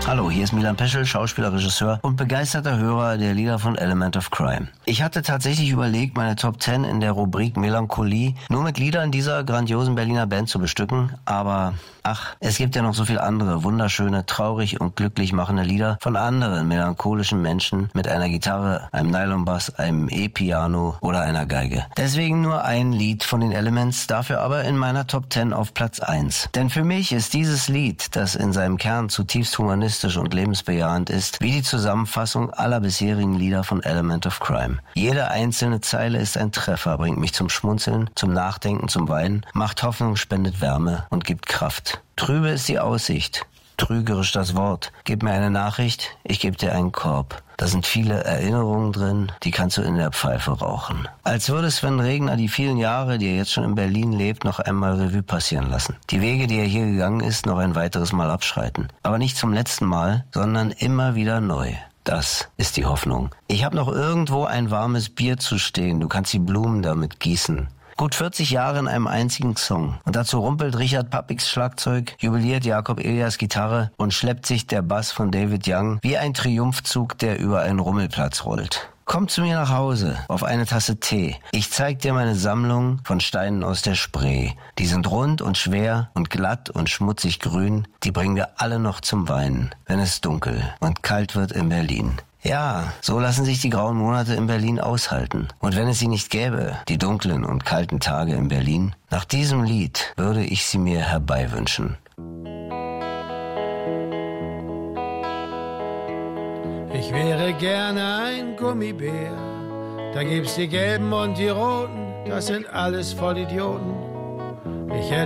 Hallo, hier ist Milan Peschel, Schauspieler, Regisseur und begeisterter Hörer der Lieder von Element of Crime. Ich hatte tatsächlich überlegt, meine Top 10 in der Rubrik Melancholie nur mit Liedern dieser grandiosen Berliner Band zu bestücken, aber es gibt ja noch so viel andere, wunderschöne, traurig und glücklich machende Lieder von anderen melancholischen Menschen mit einer Gitarre, einem Nylonbass, einem E-Piano oder einer Geige. Deswegen nur ein Lied von den Elements, dafür aber in meiner Top 10 auf Platz 1. Denn für mich ist dieses Lied, das in seinem Kern zutiefst humanistisch und lebensbejahend ist, wie die Zusammenfassung aller bisherigen Lieder von Element of Crime. Jede einzelne Zeile ist ein Treffer, bringt mich zum Schmunzeln, zum Nachdenken, zum Weinen, macht Hoffnung, spendet Wärme und gibt Kraft. Trübe ist die Aussicht, trügerisch das Wort. Gib mir eine Nachricht, ich gebe dir einen Korb. Da sind viele Erinnerungen drin, die kannst du in der Pfeife rauchen. Als würde Sven Regner die vielen Jahre, die er jetzt schon in Berlin lebt, noch einmal Revue passieren lassen. Die Wege, die er hier gegangen ist, noch ein weiteres Mal abschreiten. Aber nicht zum letzten Mal, sondern immer wieder neu. Das ist die Hoffnung. Ich habe noch irgendwo ein warmes Bier zu stehen, du kannst die Blumen damit gießen. Gut 40 Jahre in einem einzigen Song. Und dazu rumpelt Richard Pappiks Schlagzeug, jubiliert Jakob Elias Gitarre und schleppt sich der Bass von David Young wie ein Triumphzug, der über einen Rummelplatz rollt. Komm zu mir nach Hause, auf eine Tasse Tee. Ich zeig dir meine Sammlung von Steinen aus der Spree. Die sind rund und schwer und glatt und schmutzig grün. Die bringen wir alle noch zum Weinen, wenn es dunkel und kalt wird in Berlin. Ja, so lassen sich die grauen Monate in Berlin aushalten. Und wenn es sie nicht gäbe, die dunklen und kalten Tage in Berlin, nach diesem Lied würde ich sie mir herbeiwünschen. Ich wäre gerne ein Gummibär, da gibt's die Gelben und die Roten, das sind alles Vollidioten. Ich hätte